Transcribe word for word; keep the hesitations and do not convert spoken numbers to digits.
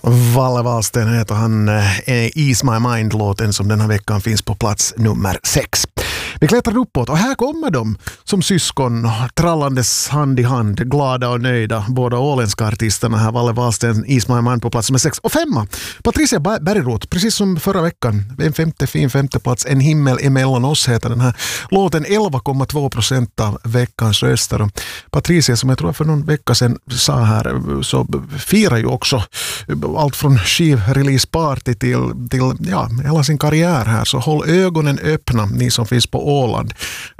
Valle Wahlsten heter han. Ease My Mind-låten som den här veckan finns på plats nummer sex. Vi klättrar uppåt och här kommer de som syskon trallandes hand i hand, glada och nöjda. Båda åländska artisterna här, Valle Wahlsten, Ease My Mind på plats nummer sex. Och femma, Patricia Bergroth, precis som förra veckan. En femte fin femte plats, En himmel emellan oss heter den här låten. elva komma två procent av veckans röster. Och Patricia, som jag tror för någon vecka sedan sa här, så firar ju också allt från skivrelease-party till, till ja, hela sin karriär här. Så håll ögonen öppna, ni som finns på Åland.